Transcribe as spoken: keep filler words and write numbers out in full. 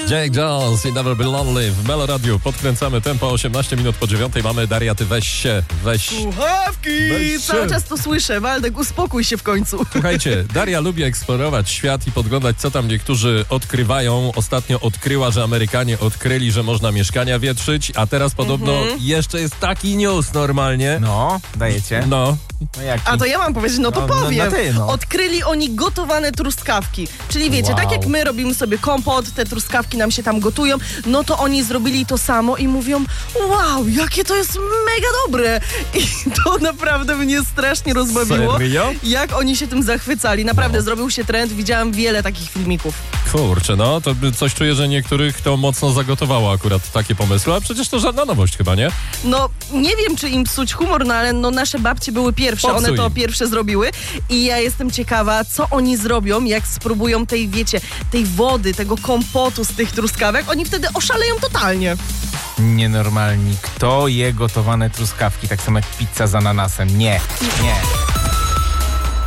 Jake Jones i Never Be Lonely w Melo Radiu. Podkręcamy tempo, osiemnaście minut po dziewiątej. Mamy Daria, ty weź się, weź. Słuchawki! Weź Cały się. czas to słyszę. Waldek, uspokój się w końcu. Słuchajcie, Daria lubi eksplorować świat i podglądać, co tam niektórzy odkrywają. Ostatnio odkryła, że Amerykanie odkryli, że można mieszkania wietrzyć, a teraz podobno Mhm. jeszcze jest taki news normalnie. No, dajecie. No, No jaki? A to ja mam powiedzieć, no to No, no, powiem. no ty, no. Odkryli oni gotowane truskawki. Czyli wiecie, Wow. tak jak my robimy sobie kompot, te truskawki nam się tam gotują, no to oni zrobili to samo i mówią, wow, jakie to jest mega dobre. I to naprawdę mnie strasznie rozbawiło. Serio? Jak oni się tym zachwycali. Naprawdę No. zrobił się trend, widziałam wiele takich filmików. kurczę, no to by coś czuję, że niektórych to mocno zagotowało akurat takie pomysły, a przecież to żadna nowość chyba, nie? No, nie wiem, czy im psuć humor, no ale no, nasze babcie były pierwsze, Popsuj one to im. pierwsze zrobiły i ja jestem ciekawa, co oni zrobią, jak spróbują tej, wiecie, tej wody, tego kompotu z tych truskawek, oni wtedy oszaleją totalnie. Nienormalni. Kto je gotowane truskawki, tak samo jak pizza z ananasem? Nie, nie.